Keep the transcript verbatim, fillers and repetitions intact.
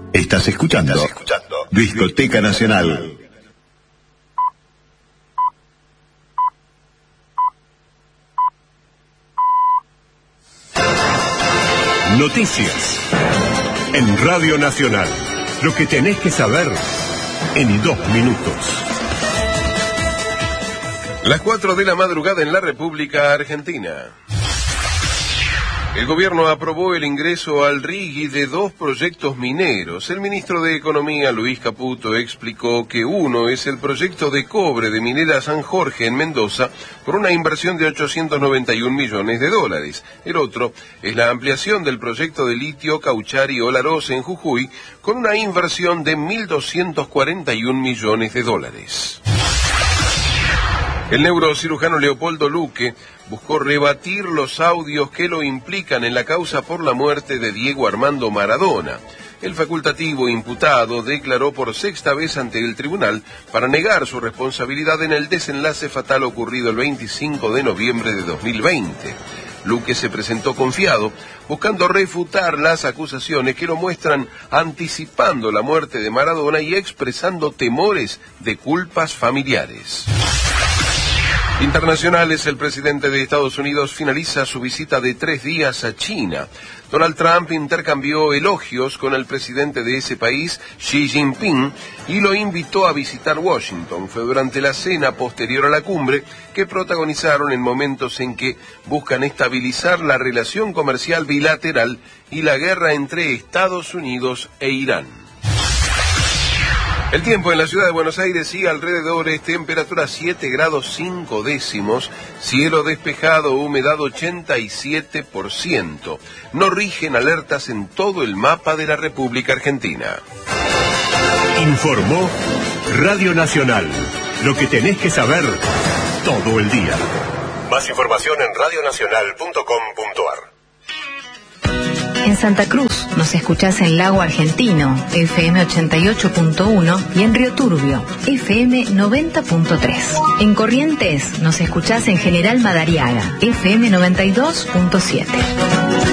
Estás escuchando, Estás escuchando Discoteca Nacional. Noticias en Radio Nacional. Lo que tenés que saber en dos minutos. Las cuatro de la madrugada en la República Argentina. El gobierno aprobó el ingreso al RIGI de dos proyectos mineros. El ministro de Economía, Luis Caputo, explicó que uno es el proyecto de cobre de Minera San Jorge en Mendoza por una inversión de ochocientos noventa y un millones de dólares. El otro es la ampliación del proyecto de litio Cauchari-Olaroz en Jujuy con una inversión de mil doscientos cuarenta y un millones de dólares. El neurocirujano Leopoldo Luque buscó rebatir los audios que lo implican en la causa por la muerte de Diego Armando Maradona. El facultativo imputado declaró por sexta vez ante el tribunal para negar su responsabilidad en el desenlace fatal ocurrido el veinticinco de noviembre de dos mil veinte. Luque se presentó confiado, buscando refutar las acusaciones que lo muestran anticipando la muerte de Maradona y expresando temores de culpas familiares. Internacionales, el presidente de Estados Unidos finaliza su visita de tres días a China. Donald Trump intercambió elogios con el presidente de ese país, Xi Jinping, y lo invitó a visitar Washington. Fue durante la cena posterior a la cumbre que protagonizaron en momentos en que buscan estabilizar la relación comercial bilateral y la guerra entre Estados Unidos e Irán. El tiempo en la ciudad de Buenos Aires y alrededores, temperatura siete grados cinco décimos, cielo despejado, humedad ochenta y siete por ciento. No rigen alertas en todo el mapa de la República Argentina. Informó Radio Nacional. Lo que tenés que saber todo el día. Más información en radio nacional punto com punto ar. En Santa Cruz nos escuchás en Lago Argentino, F M ochenta y ocho punto uno, y en Río Turbio, F M noventa punto tres. En Corrientes nos escuchás en General Madariaga, F M noventa y dos punto siete.